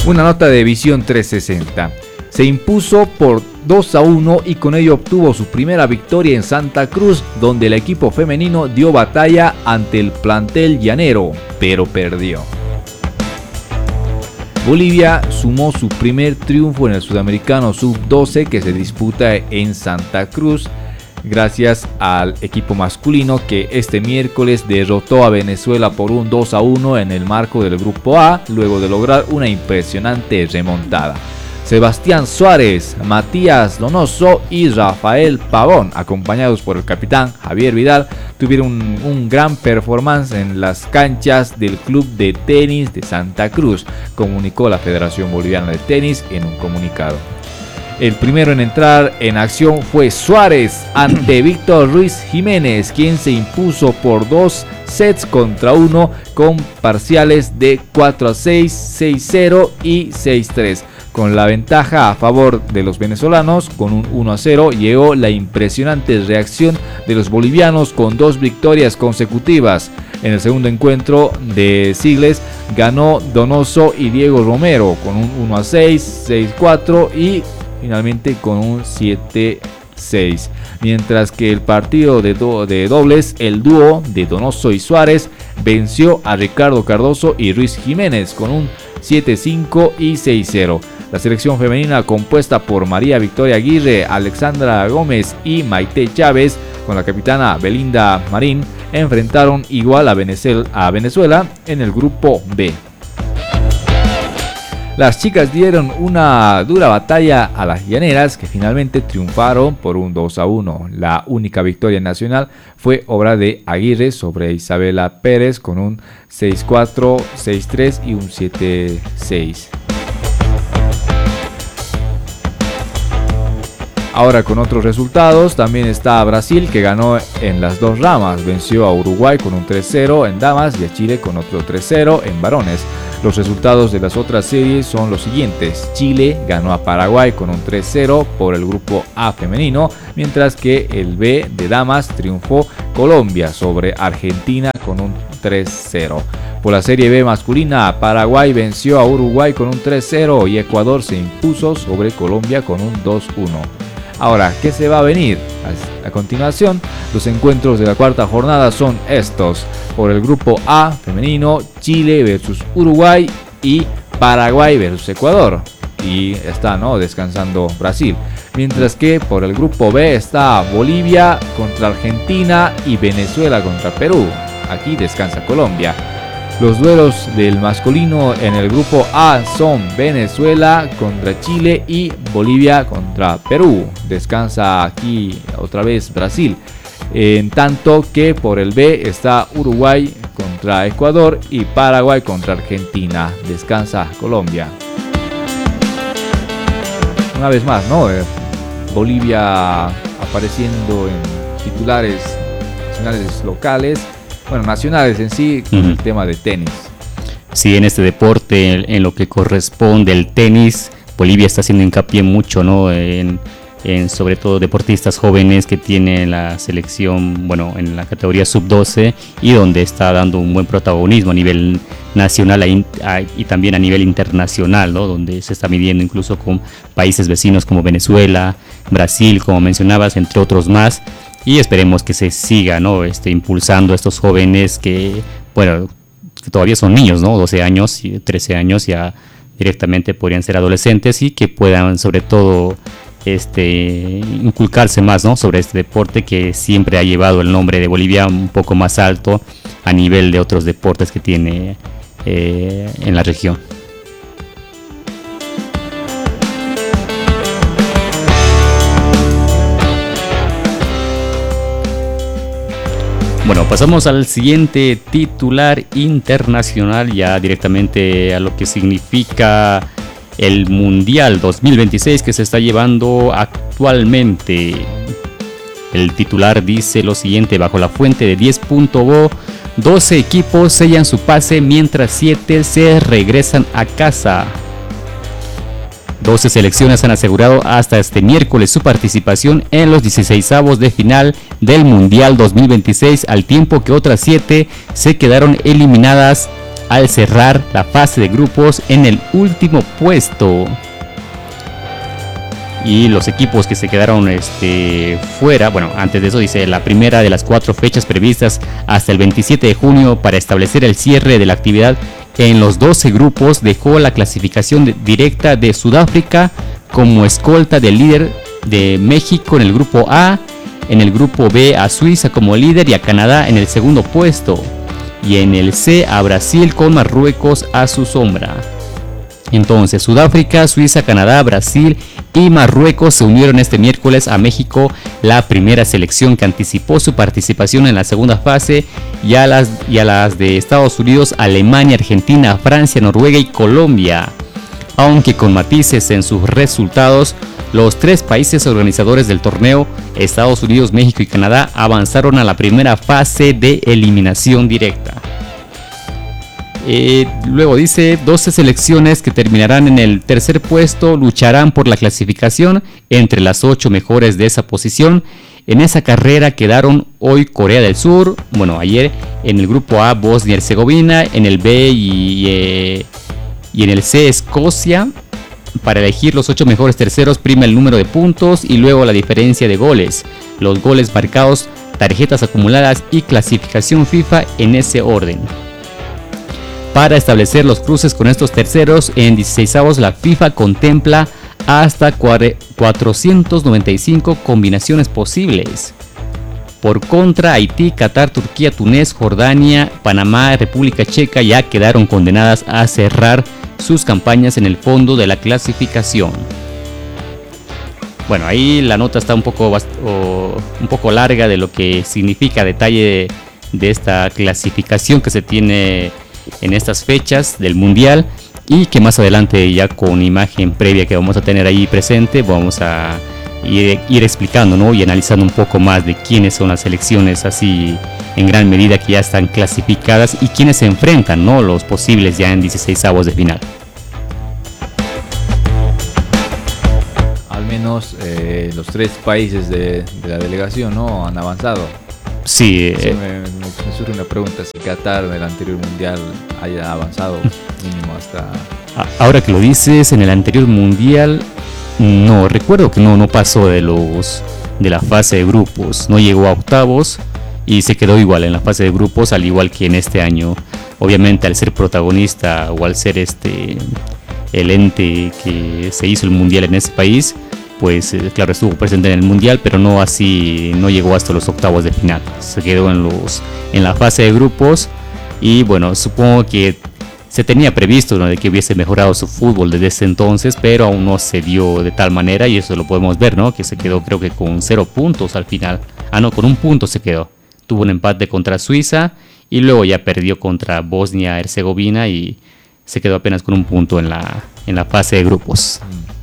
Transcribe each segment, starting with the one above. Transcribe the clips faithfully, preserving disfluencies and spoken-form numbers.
Una nota de Visión trescientos sesenta. Se impuso por dos a uno y con ello obtuvo su primera victoria en Santa Cruz, donde el equipo femenino dio batalla ante el plantel llanero, pero perdió. Bolivia sumó su primer triunfo en el Sudamericano sub doce que se disputa en Santa Cruz, gracias al equipo masculino que este miércoles derrotó a Venezuela por un dos a uno en el marco del Grupo A, luego de lograr una impresionante remontada. Sebastián Suárez, Matías Donoso y Rafael Pavón, acompañados por el capitán Javier Vidal, tuvieron un, un gran performance en las canchas del Club de Tenis de Santa Cruz, comunicó la Federación Boliviana de Tenis en un comunicado. El primero en entrar en acción fue Suárez ante Víctor Ruiz Jiménez, quien se impuso por dos sets contra uno con parciales de cuatro a seis, seis a cero y seis a tres. Con la ventaja a favor de los venezolanos, con un uno a cero, llegó la impresionante reacción de los bolivianos con dos victorias consecutivas. En el segundo encuentro de singles ganó Donoso y Diego Romero con un uno a seis, seis a cuatro y finalmente con un siete a seis. Mientras que el partido de, do, de dobles, el dúo de Donoso y Suárez venció a Ricardo Cardoso y Ruiz Jiménez con un siete a cinco y seis a cero. La selección femenina, compuesta por María Victoria Aguirre, Alexandra Gómez y Maite Chávez, con la capitana Belinda Marín, enfrentaron igual a Venezuela en el grupo B. Las chicas dieron una dura batalla a las llaneras, que finalmente triunfaron por un dos a uno. La única victoria nacional fue obra de Aguirre sobre Isabela Pérez con un seis a cuatro, seis a tres y un siete a seis. Ahora con otros resultados, también está Brasil, que ganó en las dos ramas, venció a Uruguay con un tres a cero en damas y a Chile con otro tres a cero en varones. Los resultados de las otras series son los siguientes: Chile ganó a Paraguay con un tres a cero por el grupo A femenino, mientras que el B de damas triunfó Colombia sobre Argentina con un tres a cero. Por la serie B masculina, Paraguay venció a Uruguay con un tres a cero y Ecuador se impuso sobre Colombia con un dos a uno. Ahora, ¿qué se va a venir? A continuación, los encuentros de la cuarta jornada son estos. Por el grupo A femenino, Chile versus Uruguay y Paraguay versus Ecuador. Y está, ¿no?, descansando Brasil. Mientras que por el grupo B está Bolivia contra Argentina y Venezuela contra Perú. Aquí descansa Colombia. Los duelos del masculino en el grupo A son Venezuela contra Chile y Bolivia contra Perú. Descansa aquí otra vez Brasil. En tanto que por el B está Uruguay contra Ecuador y Paraguay contra Argentina. Descansa Colombia. Una vez más, ¿no? Eh, Bolivia apareciendo en titulares nacionales locales. Bueno, nacionales en sí, con uh-huh. el tema de tenis. Sí, en este deporte, en, en lo que corresponde el tenis, Bolivia está haciendo hincapié mucho, ¿no? En, en sobre todo deportistas jóvenes que tienen la selección, bueno, en la categoría sub doce y donde está dando un buen protagonismo a nivel nacional y también a nivel internacional, ¿no? Donde se está midiendo incluso con países vecinos como Venezuela, Brasil, como mencionabas, entre otros más. Y esperemos que se siga, ¿no? este, impulsando a estos jóvenes que, bueno, que todavía son niños, ¿no? doce años, trece años, ya directamente podrían ser adolescentes y que puedan, sobre todo, este, inculcarse más, ¿no? sobre este deporte que siempre ha llevado el nombre de Bolivia un poco más alto a nivel de otros deportes que tiene eh, en la región. Bueno, pasamos al siguiente titular internacional, ya directamente a lo que significa el Mundial dos mil veintiséis que se está llevando actualmente. El titular dice lo siguiente: bajo la fuente de diez punto bo, doce equipos sellan su pase mientras siete se regresan a casa. doce selecciones han asegurado hasta este miércoles su participación en los dieciseisavos de final del Mundial dos mil veintiséis, al tiempo que otras siete se quedaron eliminadas al cerrar la fase de grupos en el último puesto. Y los equipos que se quedaron este, fuera, bueno, antes de eso dice la primera de las cuatro fechas previstas hasta el veintisiete de junio para establecer el cierre de la actividad en los doce grupos, dejó la clasificación de, directa de Sudáfrica como escolta del líder de México en el grupo A, en el grupo B a Suiza como líder y a Canadá en el segundo puesto, y en el C a Brasil con Marruecos a su sombra. Entonces Sudáfrica, Suiza, Canadá, Brasil y Marruecos se unieron este miércoles a México, la primera selección que anticipó su participación en la segunda fase, y a las, y a las de Estados Unidos, Alemania, Argentina, Francia, Noruega y Colombia. Aunque con matices en sus resultados, los tres países organizadores del torneo, Estados Unidos, México y Canadá, avanzaron a la primera fase de eliminación directa. Eh, luego dice, doce selecciones que terminarán en el tercer puesto lucharán por la clasificación entre las ocho mejores de esa posición. En esa carrera quedaron hoy Corea del Sur, bueno ayer en el grupo A Bosnia y Herzegovina, en el B y, eh, y en el C Escocia. Para elegir los ocho mejores terceros prima el número de puntos y luego la diferencia de goles, los goles marcados, tarjetas acumuladas y clasificación FIFA en ese orden. Para establecer los cruces con estos terceros en dieciseisavos, la FIFA contempla hasta cuatrocientas noventa y cinco combinaciones posibles. Por contra, Haití, Qatar, Turquía, Túnez, Jordania, Panamá, República Checa ya quedaron condenadas a cerrar sus campañas en el fondo de la clasificación. Bueno, ahí la nota está un poco, o, un poco larga de lo que significa detalle de, de esta clasificación que se tiene en estas fechas del mundial, y que más adelante ya con imagen previa que vamos a tener ahí presente vamos a ir, ir explicando, ¿no? Y analizando un poco más de quiénes son las selecciones así en gran medida que ya están clasificadas y quiénes se enfrentan, ¿no? Los posibles ya en dieciseisavos de final. Al menos eh, los tres países de, de la delegación, ¿no?, han avanzado. Sí, sí eh, me, me, me surge una pregunta, si Qatar en el anterior mundial haya avanzado mínimo hasta... Ahora que lo dices, en el anterior mundial, no, recuerdo que no, no pasó de los de la fase de grupos, no llegó a octavos y se quedó igual en la fase de grupos, al igual que en este año. Obviamente al ser protagonista o al ser este el ente que se hizo el mundial en ese país, pues eh, claro, estuvo presente en el mundial, pero no así, no llegó hasta los octavos de final, se quedó en los en la fase de grupos. Y bueno, supongo que se tenía previsto, ¿no?, de que hubiese mejorado su fútbol desde ese entonces, pero aún no se dio de tal manera, y eso lo podemos ver, ¿no?, que se quedó creo que con cero puntos al final. Ah, no, con un punto se quedó. Tuvo un empate contra Suiza y luego ya perdió contra Bosnia Herzegovina y se quedó apenas con un punto en la, en la fase de grupos.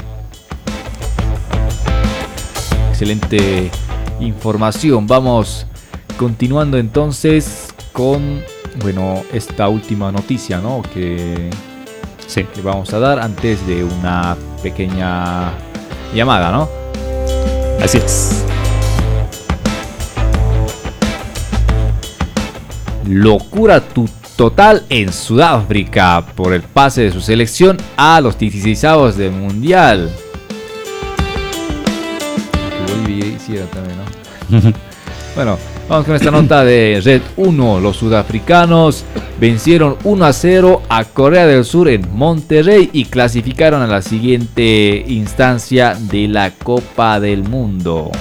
Excelente información. Vamos continuando entonces con, bueno, esta última noticia, ¿no?, que, sí. que vamos a dar antes de una pequeña llamada, ¿no? Así es. Locura tu total en Sudáfrica por el pase de su selección a los dieciseisavos del mundial. Que Bolivia hiciera también, ¿no? Bueno, vamos con esta nota de Red uno. Los sudafricanos vencieron uno a cero a Corea del Sur en Monterrey y clasificaron a la siguiente instancia de la Copa del Mundo.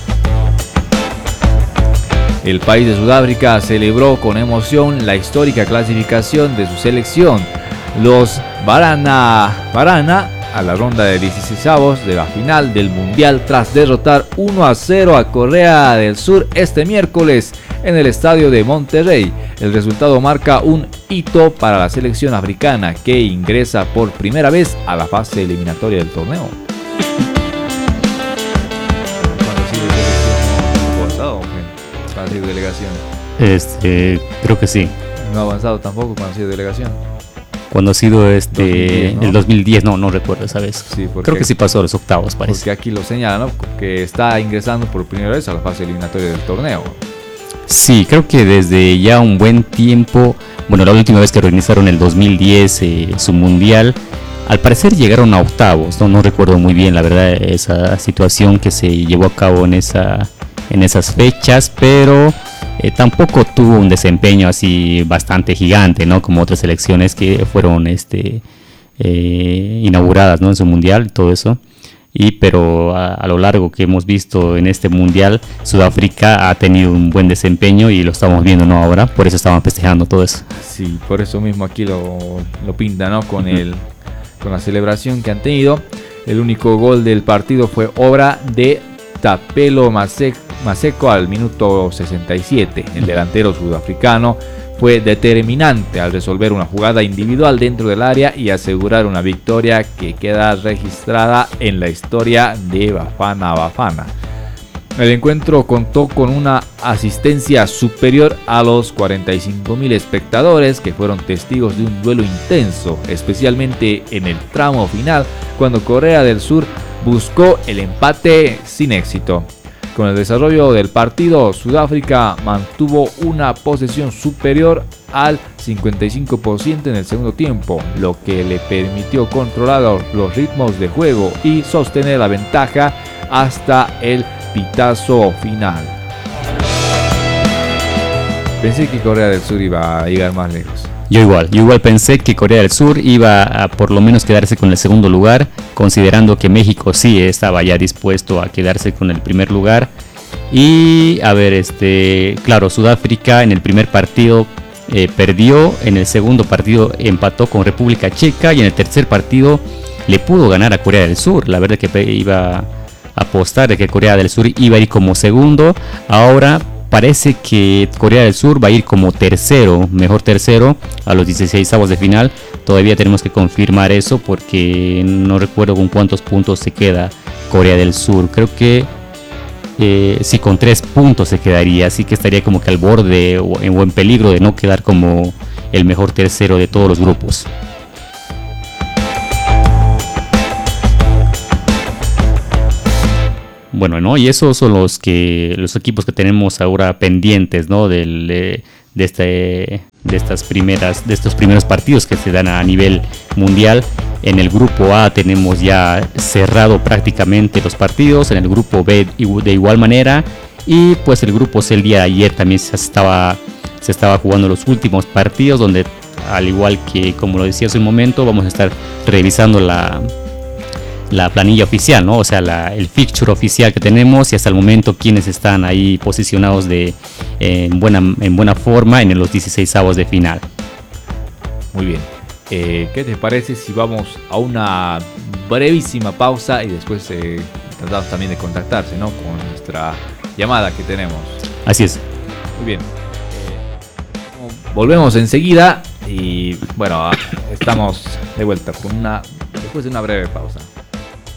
El país de Sudáfrica celebró con emoción la histórica clasificación de su selección, los Varana, Varana, a la ronda de dieciseisavos de la final del Mundial tras derrotar uno a cero a Corea del Sur este miércoles en el estadio de Monterrey. El resultado marca un hito para la selección africana, que ingresa por primera vez a la fase eliminatoria del torneo. ¿Ha sido delegación? Este, creo que sí. No ha avanzado tampoco cuando ha sido delegación. Cuando ha sido este dos mil diez, ¿no? El dos mil diez, no, no recuerdo esa vez. Sí, porque, creo que sí pasó a los octavos, parece. Porque aquí lo señala, ¿no?, que está ingresando por primera vez a la fase eliminatoria del torneo. Sí, creo que desde ya un buen tiempo, bueno, la última vez que organizaron el dos mil diez eh, su mundial, al parecer llegaron a octavos, no, no recuerdo muy bien la verdad esa situación que se llevó a cabo en esa en esas fechas, pero eh, tampoco tuvo un desempeño así bastante gigante, ¿no? Como otras selecciones que fueron este eh, inauguradas, ¿no? En su mundial, todo eso. Y pero a, a lo largo que hemos visto en este mundial, Sudáfrica ha tenido un buen desempeño y lo estamos viendo, ¿no? Ahora, por eso estaban festejando todo eso. Sí, por eso mismo aquí lo, lo pinta, ¿no? Con uh-huh. el con la celebración que han tenido. El único gol del partido fue obra de Tapelo Maseko al minuto sesenta y siete. El delantero sudafricano fue determinante al resolver una jugada individual dentro del área y asegurar una victoria que queda registrada en la historia de Bafana Bafana. El encuentro contó con una asistencia superior a los cuarenta y cinco mil espectadores que fueron testigos de un duelo intenso, especialmente en el tramo final, cuando Corea del Sur buscó el empate sin éxito. Con el desarrollo del partido, Sudáfrica mantuvo una posesión superior al cincuenta y cinco por ciento en el segundo tiempo, lo que le permitió controlar los ritmos de juego y sostener la ventaja hasta el pitazo final. Pensé que Corea del Sur iba a llegar más lejos. Yo igual, yo igual pensé que Corea del Sur iba a por lo menos quedarse con el segundo lugar, considerando que México sí estaba ya dispuesto a quedarse con el primer lugar. Y a ver, este, claro, Sudáfrica en el primer partido eh, perdió, en el segundo partido empató con República Checa y en el tercer partido le pudo ganar a Corea del Sur. La verdad que iba a apostar de que Corea del Sur iba a ir como segundo. Ahora parece que Corea del Sur va a ir como tercero, mejor tercero, a los dieciseisavos de final. Todavía tenemos que confirmar eso porque no recuerdo con cuántos puntos se queda Corea del Sur. Creo que eh, sí, con tres puntos se quedaría, así que estaría como que al borde o en buen peligro de no quedar como el mejor tercero de todos los grupos. Bueno, ¿no? Y esos son los que los equipos que tenemos ahora pendientes, ¿no? Del, de, de este de estas primeras de estos primeros partidos que se dan a nivel mundial. En el grupo A tenemos ya cerrado prácticamente los partidos, en el grupo B de igual manera, y pues el grupo C el día de ayer también se estaba se estaba jugando los últimos partidos, donde al igual que como lo decía hace un momento, vamos a estar revisando la la planilla oficial, ¿no? O sea, la, el fixture oficial que tenemos y hasta el momento quienes están ahí posicionados de, eh, en, buena, en buena forma en los dieciseisavos de final. Muy bien. Eh, ¿Qué te parece si vamos a una brevísima pausa y después eh, tratamos también de contactarse, ¿no? Con nuestra llamada que tenemos. Así es. Muy bien. Eh, volvemos enseguida y bueno, estamos de vuelta con una, después de una breve pausa.